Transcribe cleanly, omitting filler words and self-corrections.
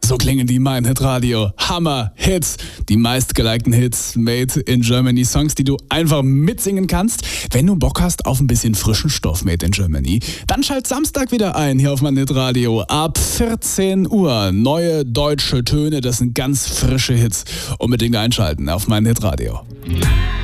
So klingen die Mein Hit Radio. Hammer Hits. Die meistgelikten Hits made in Germany. Songs, die du einfach mitsingen kannst. Wenn du Bock hast auf ein bisschen frischen Stoff made in Germany, dann schalt Samstag wieder ein hier auf Mein Hit Radio. Ab 14 Uhr. Neue deutsche Töne, das sind ganz frische Hits. Unbedingt einschalten auf Mein Hit Radio.